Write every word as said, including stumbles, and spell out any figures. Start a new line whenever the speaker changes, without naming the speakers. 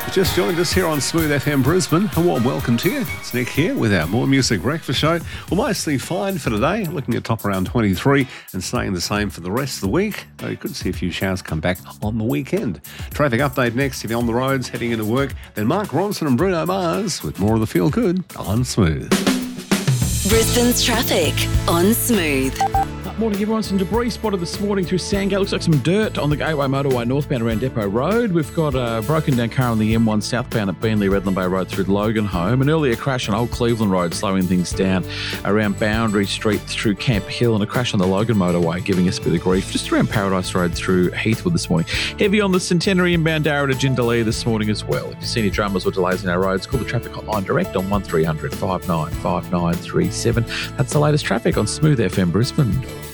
Just joined us here on Smooth F M Brisbane. A warm welcome to you. It's Nick here with our More Music Breakfast Show. Well, mostly fine for today, looking at top around twenty-three and staying the same for the rest of the week. Though you could see a few showers come back on the weekend. Traffic update next if you're on the roads heading into work. Then Mark Ronson and Bruno Mars with more of the Feel Good on Smooth.
Brisbane's traffic on Smooth.
Morning everyone, some debris spotted this morning through Sandgate. Looks like some dirt on the Gateway Motorway northbound around Depot Road. We've got a broken down car on the M one southbound at Beenleigh Redland Bay Road through Logan Home. An earlier crash on Old Cleveland Road slowing things down around Boundary Street through Camp Hill, and a crash on the Logan Motorway giving us a bit of grief just around Paradise Road through Heathwood this morning. Heavy on the Centenary inbound Darra to Jindalee this morning as well. If you see any dramas or delays in our roads, call the traffic hotline direct on one three hundred five nine five nine three seven. That's the latest traffic on Smooth F M Brisbane.